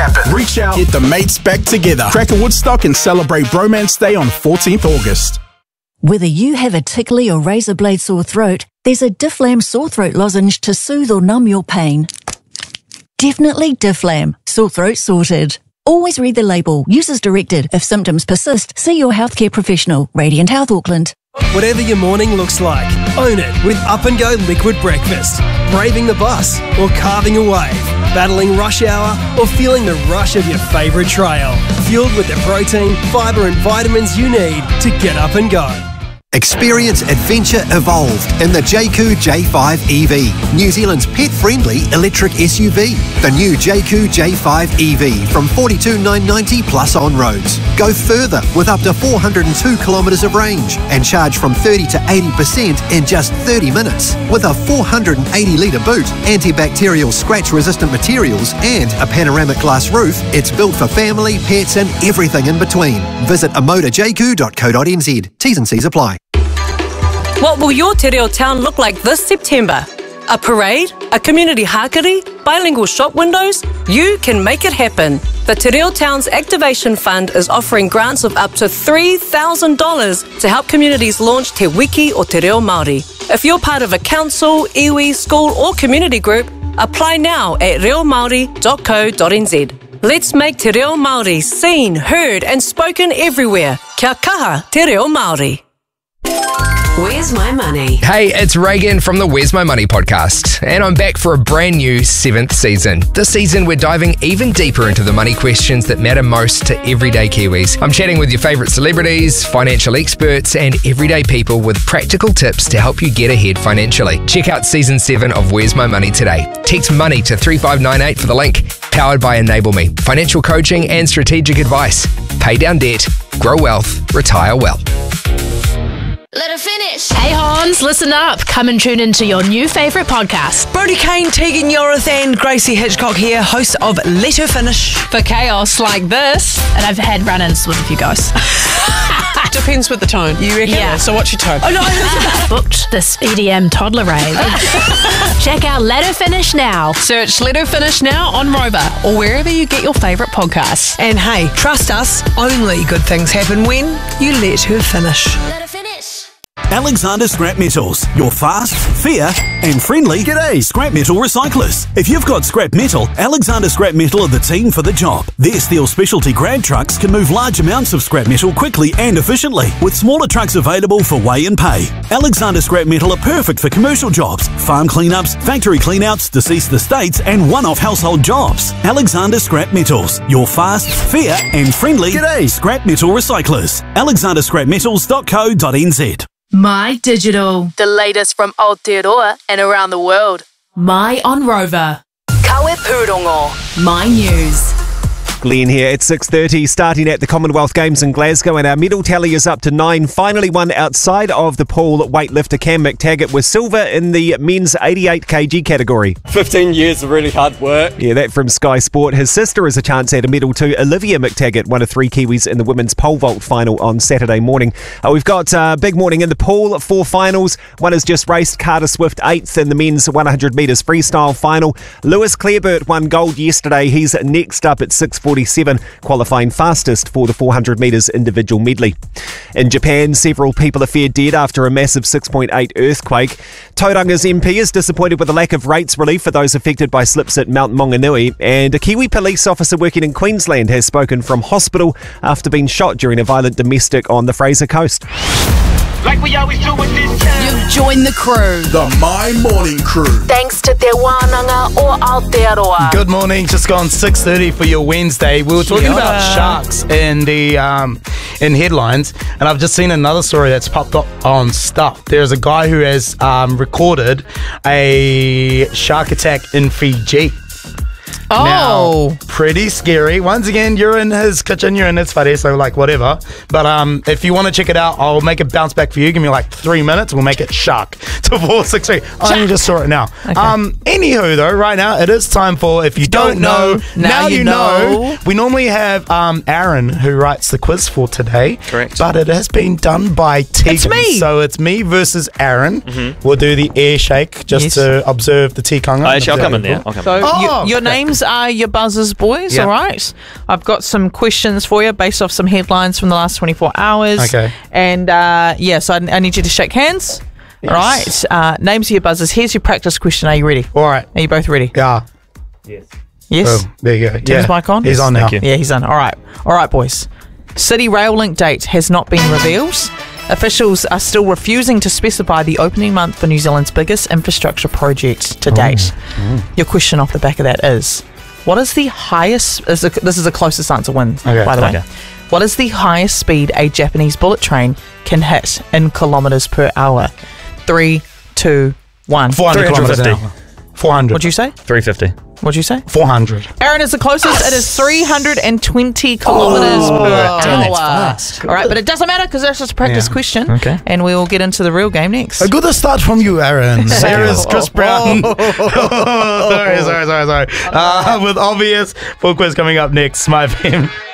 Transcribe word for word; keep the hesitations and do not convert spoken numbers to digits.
happen. Reach out, get the mates back together. Cracker Woodstock and celebrate Bromance Day on fourteenth August. Whether you have a tickly or razor blade sore throat, there's a Difflam sore throat lozenge to soothe or numb your pain. Definitely Difflam. Sore throat sorted. Always read the label. Use as directed. If symptoms persist, see your healthcare professional. Radiant Health Auckland. Whatever your morning looks like, own it with Up and Go Liquid Breakfast. Braving the bus or carving a wave, battling rush hour or feeling the rush of your favourite trail. Fueled with the protein, fibre and vitamins you need to get up and go. Experience adventure evolved in the Jayco J five E V, New Zealand's pet-friendly electric S U V. The new Jayco J five E V from forty-two thousand nine hundred ninety plus on roads. Go further with up to four hundred two kilometres of range and charge from thirty to eighty percent in just thirty minutes. With a four hundred eighty litre boot, antibacterial scratch-resistant materials and a panoramic glass roof, it's built for family, pets and everything in between. Visit amoda jayco dot co dot n z. T's and C's apply. What will your te reo town look like this September? A parade? A community hakari? Bilingual shop windows? You can make it happen. The Te Reo Towns Activation Fund is offering grants of up to three thousand dollars to help communities launch Te Wiki or Te Reo Māori. If you're part of a council, iwi, school or community group, apply now at reo maori dot co dot n z. Let's make Te Reo Māori seen, heard and spoken everywhere. Kia kaha Te Reo Māori. Where's My Money? Hey, it's Reagan from the Where's My Money podcast, and I'm back for a brand new seventh season. This season, we're diving even deeper into the money questions that matter most to everyday Kiwis. I'm chatting with your favourite celebrities, financial experts, and everyday people with practical tips to help you get ahead financially. Check out season seven of Where's My Money today. Text MONEY to three five nine eight for the link. Powered by Enable Me. Financial coaching and strategic advice. Pay down debt, grow wealth, retire well. Let her finish. Hey Hans, listen up. Come and tune into your new favourite podcast. Brody Kane, Tegan Yorath and Gracie Hitchcock here, hosts of Let Her Finish. For chaos like this. And I've had run-ins with a few guys. Depends with the tone. You reckon? Yeah. So what's your tone? Oh no, booked this E D M toddler rave. Check out Let Her Finish now. Search Let Her Finish now on Rover or wherever you get your favourite podcasts. And hey, trust us, only good things happen when you let her finish. Let her finish. Alexander Scrap Metals, your fast, fair and friendly G'day scrap metal recyclers. If you've got scrap metal, Alexander Scrap Metal are the team for the job. Their steel specialty grab trucks can move large amounts of scrap metal quickly and efficiently, with smaller trucks available for weigh and pay. Alexander Scrap Metal are perfect for commercial jobs, farm cleanups, factory cleanouts, deceased estates and one-off household jobs. Alexander Scrap Metals, your fast, fair and friendly G'day scrap metal recyclers. alexander scrap metals dot co dot n z. My Digital. The latest from Aotearoa and around the world. My on Rover. Kawe Pūrongo. My News. Glenn here at six thirty, starting at the Commonwealth Games in Glasgow, and our medal tally is up to nine. Finally one outside of the pool weightlifter Cam McTaggart with silver in the men's eighty-eight kilogram category. fifteen years of really hard work. Yeah, that from Sky Sport. His sister has a chance at a medal too. Olivia McTaggart, one of three Kiwis in the women's pole vault final on Saturday morning. Uh, we've got a uh, big morning in the pool, four finals. One has just raced, Carter Swift eighth in the men's one hundred metres freestyle final. Lewis Clareburt won gold yesterday. He's next up at six forty-seven, qualifying fastest for the four hundred metres individual medley. In Japan, several people are feared dead after a massive six point eight earthquake. Tauranga's M P is disappointed with the lack of rates relief for those affected by slips at Mount Maunganui, and a Kiwi police officer working in Queensland has spoken from hospital after being shot during a violent domestic on the Fraser Coast. Like we always do with this town. You've joined the crew. The My Morning Crew. Thanks to Te Wānanga o Aotearoa. Good morning. Just gone six thirty for your Wednesday. We were talking Kia about ora. sharks in the um, in headlines, and I've just seen another story that's popped up on Stuff. There's a guy who has um, recorded a shark attack in Fiji. Oh. Now, pretty scary. Once again, you're in his kitchen, you're in his whare, so like whatever. But um, if you want to check it out, I'll make it bounce back for you. Give me like three minutes. We'll make it shark to four six three. I only just saw it now. Okay. Um, anywho, though, right now it is time for If You Don't, Don't know, Know, Now, Now You You know. Know. We normally have um, Aaron who writes the quiz for today. Correct. But it has been done by Tegan. It's me. So it's me versus Aaron. Mm-hmm. We'll do the air shake just Yes. to observe the tikanga. Oh, actually, I'll come in there. I'll come So Oh, you, your okay. names are your buzzers, boys. Yeah. All right. I've got some questions for you based off some headlines from the last twenty-four hours. Okay. And uh, yeah, so I, I need you to shake hands. Yes. All right. Uh, names of your buzzers. Here's your practice question. Are you ready? All right. Are you both ready? Yeah. Yes. Yes. Oh, there you go. Tim's Yeah. mic on? He's on now. Yeah, he's on. All right. All right, boys. City Rail Link date has not been revealed. Officials are still refusing to specify the opening month for New Zealand's biggest infrastructure project to date. Your question off the back of that is, what is the highest, is the, this is the closest answer wins, Okay. by the way. Okay. What is the highest speed a Japanese bullet train can hit in kilometres per hour? Three, two, one. four hundred kilometres an hour. four hundred. What'd you say? three fifty. What'd you say? four hundred. Aaron is the closest. It is three hundred twenty kilometres Oh, per damn, hour. that's fast. All right, but it doesn't matter because that's just a practice Yeah. question. Okay. And we will get into the real game next. A good start from you, Aaron. Sarah's Chris Brown. sorry, sorry, sorry, sorry. Uh, with Obvious, full quiz coming up next. My F M.